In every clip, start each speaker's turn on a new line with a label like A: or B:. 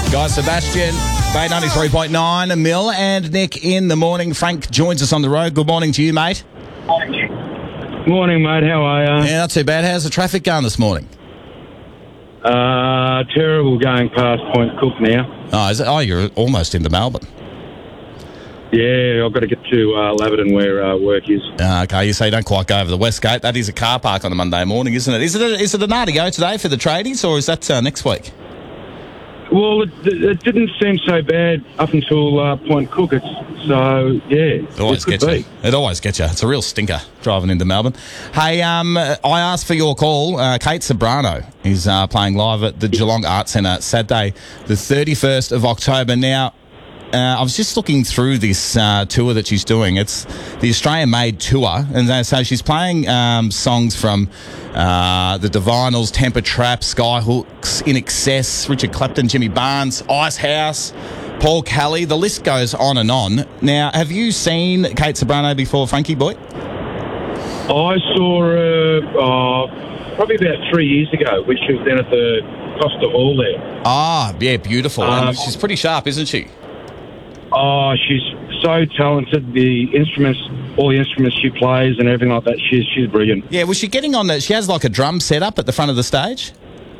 A: Guy Sebastian, Bay 93.9, Mill and Nick in the morning. Frank joins us on the road. Good morning to you, mate.
B: Morning, mate. How are you?
A: Yeah, not too bad. How's the traffic going this morning?
B: Terrible going past Point Cook now.
A: Oh, is it? Oh, you're almost into Melbourne.
B: Yeah, I've got to get to Laverton where work is.
A: Okay, you say you don't quite go over the West Gate. That is a car park on a Monday morning, isn't it? Is it an hour to go today for the tradies, or is that next week?
B: Well, it didn't seem so bad up until Point Cook.
A: It always gets you. It always gets you. It's a real stinker driving into Melbourne. Hey, I asked for your call. Kate Ceberano is playing live at the Geelong Arts Centre Saturday, the 31st of October. Now, I was just looking through this tour that she's doing. It's the Australian-made tour, and so she's playing songs from the Divinals, Temper Trap, Skyhooks, In Excess, Richard Clapton, Jimmy Barnes, Icehouse, Paul Kelly. The list goes on and on. Now, have you seen Kate Ceberano before, Frankie boy?
B: I saw her probably about 3 years ago, which was then at the Costa Hall there.
A: Ah, yeah, beautiful. And she's pretty sharp, isn't she?
B: Oh, she's so talented. All the instruments she plays and everything like that, she's brilliant.
A: Yeah, was she getting on that? She has like a drum set up at the front of the stage?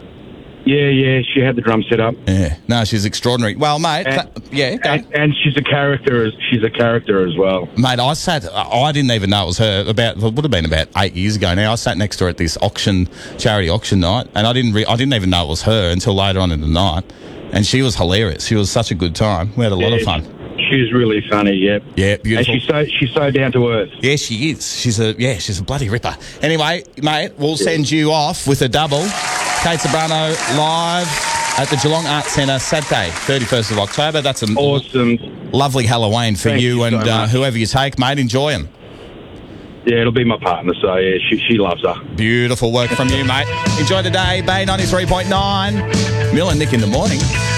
B: Yeah, she had the drum set up.
A: Yeah, no, she's extraordinary. Well, mate,
B: and she's a character. She's a character as well,
A: mate. I didn't even know it was her. It would have been about 8 years ago now. I sat next to her at this charity auction night, and I didn't even know it was her until later on in the night. And she was hilarious. She was such a good time. We had a lot of fun. She's
B: really funny, yeah.
A: Yeah, beautiful.
B: And she's so down to earth.
A: Yeah, she is. She's a bloody ripper. Anyway, mate, we'll send you off with a double. Kate Ceberano live at the Geelong Arts Centre Saturday, 31st of October. That's an
B: awesome,
A: lovely Halloween for you and
B: so
A: whoever you take, mate. Enjoy them.
B: Yeah, it'll be my partner, so yeah, she loves her.
A: Beautiful work from you, mate. Enjoy the day. Bay 93.9. Mill and Nick in the morning.